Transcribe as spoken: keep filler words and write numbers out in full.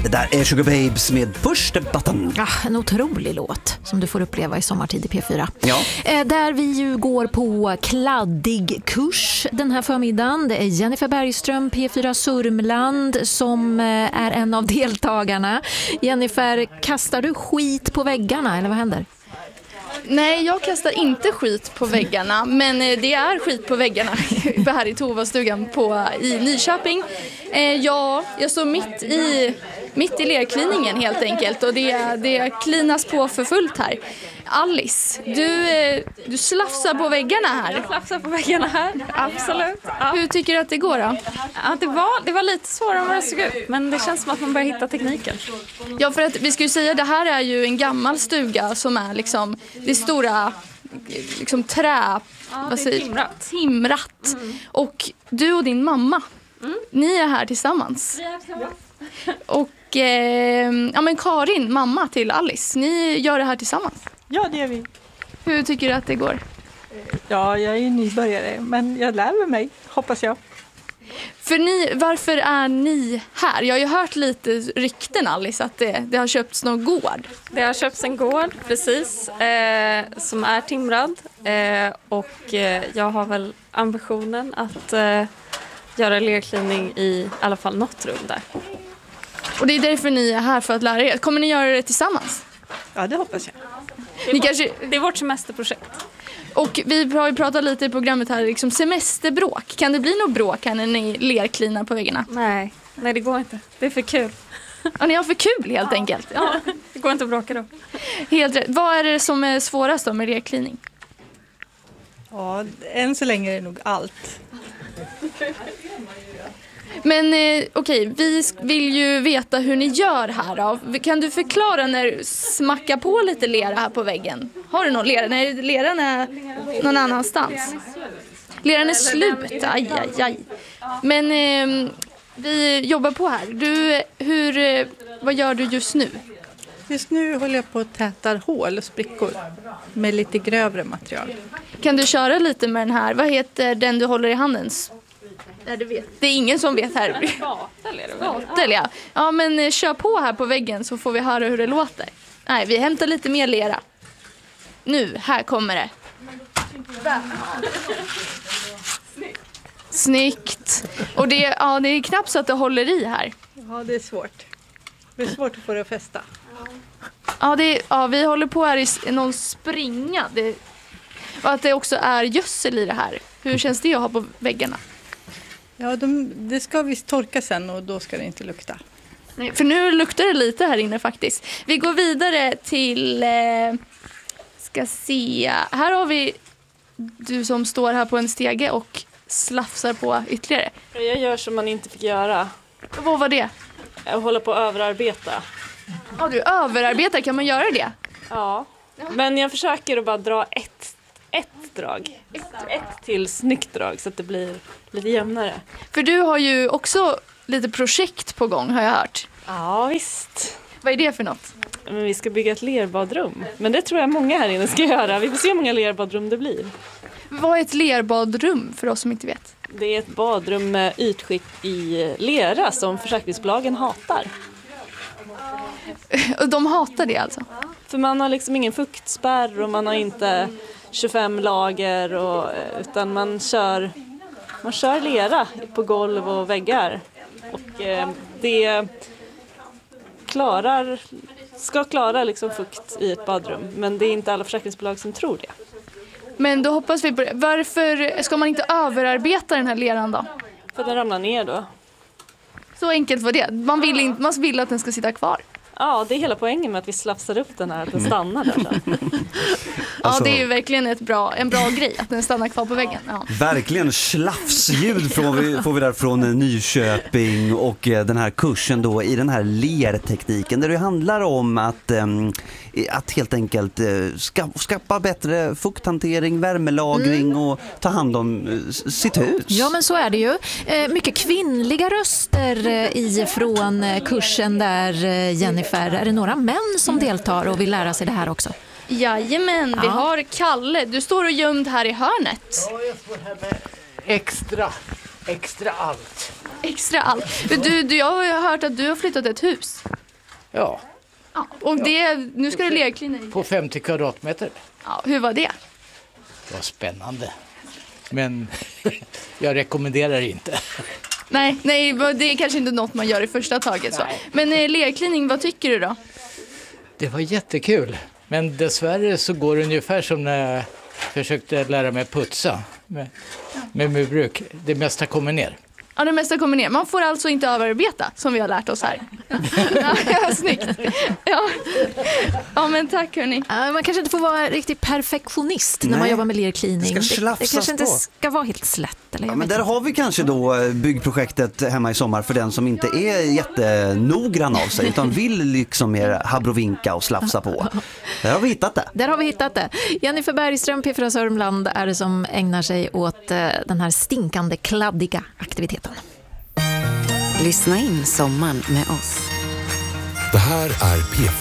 Det där är Sugar Babes med Push the Button. Ja, en otrolig låt som du får uppleva i Sommartid i P fyra. Ja. Eh, där vi ju går på kladdig kurs den här förmiddagen. Det är Jennifer Bergström, P fyra Sörmland, som eh, är en av deltagarna. Jennifer, kastar du skit på väggarna eller vad händer? Nej, jag kastar inte skit på väggarna, men det är skit på väggarna här i Tovastugan på, i Nyköping. Eh, ja, jag står mitt i, mitt i lerkliningen helt enkelt, och det, det klinas på för fullt här. Alice, du, du slafsar på väggarna här. Jag slafsar på väggarna här, absolut. Ja. Hur tycker du att det går då? Ja, det, var, det var lite svårare än vad det såg ut, men det känns som att man börjar hitta tekniken. Ja, för att vi ska ju säga, det här är ju en gammal stuga som är liksom, det är stora liksom trä, ja, vad säger, timrat. timrat. Mm. Och du och din mamma, mm. ni är här tillsammans. Vi är tillsammans. Och eh, ja, men Karin, mamma till Alice, ni gör det här tillsammans. Ja, det gör vi. Hur tycker du att det går? Ja, jag är ju nybörjare, men jag lär mig, hoppas jag. För ni, varför är ni här? Jag har ju hört lite rykten, Alice, att det, det har köpts någon gård. Det har köpts en gård, precis, eh, som är timrad. Eh, och eh, jag har väl ambitionen att eh, göra lerklining i alla fall något rum där. Och det är därför ni är här, för att lära er. Kommer ni göra det tillsammans? Ja, det hoppas jag. Det är, ni vårt, kanske... det är vårt semesterprojekt. Och vi har ju pratat lite i programmet här, liksom semesterbråk. Kan det bli något bråk här när ni lerklinar på väggarna? Nej, nej det går inte. Det är för kul. Ja, ni har för kul helt enkelt. Ja, det går inte att bråka då. Helt rätt. Vad är det som är svårast då med lerklining? Ja, än så länge är det nog allt. Men eh, okej, vi vill ju veta hur ni gör här då. Kan du förklara när du smackar på lite lera här på väggen? Har du någon lera? Nej, leran är någon annanstans. Leran är slut, aj, aj, aj. Men eh, vi jobbar på här. Du, hur, eh, vad gör du just nu? Just nu håller jag på att täta hål och sprickor med lite grövre material. Kan du köra lite med den här? Vad heter den du håller i handen? Ja, du vet. Det är ingen som vet här. Spatel är det väl? Spatel, ja. Ja, men eh, kör på här på väggen så får vi höra hur det låter. Nej, vi hämtar lite mer lera. Nu, här kommer det. Snyggt. Och det, ja, det är knappt så att det håller i här. Ja, det är svårt. Det är svårt att få det att fästa. Ja, det är, ja, vi håller på här i, i någon springa. Det, och att det också är gödsel i det här. Hur känns det att ha på väggarna? Ja, de, det ska visst torka sen och då ska det inte lukta. Nej, för nu luktar det lite här inne faktiskt. Vi går vidare till... Eh, ska se. Här har vi du som står här på en stege och slafsar på ytterligare. Jag gör som man inte fick göra. Vad var det? Jag håller på att överarbeta. Ja, du överarbetar. Kan man göra det? Ja, men jag försöker att bara dra ett, ett drag. Ett, ett till snyggt drag så att det blir lite jämnare. För du har ju också lite projekt på gång, har jag hört. Ja, visst. Vad är det för något? Men vi ska bygga ett lerbadrum. Men det tror jag många här inne ska göra. Vi får se hur många lerbadrum det blir. Vad är ett lerbadrum för oss som inte vet? Det är ett badrum med ytskikt i lera som försäkringsbolagen hatar. De hatar det alltså? För man har liksom ingen fuktspärr och man har inte tjugofem lager och, utan man kör, man kör lera på golv och väggar. Och eh, det klarar, ska klara liksom fukt i ett badrum, men det är inte alla försäkringsbolag som tror det. Men då hoppas vi på det. Varför ska man inte överarbeta den här leran då? För den ramlar ner då. Så enkelt var det. Man vill, inte, man vill att den ska sitta kvar. Ja, det är hela poängen med att vi slafsar upp den här, att den stannar där. Ja, alltså, det är ju verkligen ett bra, en bra grej att den stannar kvar på väggen. Ja. Verkligen slafsljud får vi, får vi där från Nyköping och den här kursen då i den här lertekniken där det handlar om att, att helt enkelt ska, skapa bättre fukthantering, värmelagring mm. och ta hand om sitt hus. Ja, men så är det ju. Mycket kvinnliga röster ifrån kursen där, Jennifer. Är det några män som deltar och vill lära sig det här också? Jajamän, vi ja. har Kalle. Du står och gömd här i hörnet. Ja, jag står här med extra, extra allt. Extra allt. Du, du, jag har hört att du har flyttat ett hus. Ja, Ja, och det, nu ska du lerklina i. på femtio kvadratmeter. Ja, hur var det? Det var spännande. Men jag rekommenderar inte. Nej, nej, det är kanske inte något man gör i första taget. Så. Men eh, lerklining, vad tycker du då? Det var jättekul. Men dessvärre så går det ungefär som när jag försökte lära mig putsa med, med murbruk. Det mesta kommer ner. Ja, det mesta kommer ner. Man får alltså inte överarbeta, som vi har lärt oss här. Ja, snyggt. Ja. Ja, men tack hörni. Ja, man kanske inte får vara riktigt perfektionist när Nej. man jobbar med lerklining. Det ska det, slafsas det kanske inte på. ska vara helt slätt. Eller Ja, jag men vet där inte. har vi kanske då byggprojektet hemma i sommar för den som inte är jättenoggrann av sig utan vill liksom mer habrovinka och slafsa på. Där har vi hittat det. Där har vi hittat det. Jennifer Bergström, P fyra Sörmland, är det som ägnar sig åt eh, den här stinkande, kladdiga aktiviteten. Lyssna in sommaren med oss. Det här är P fyra.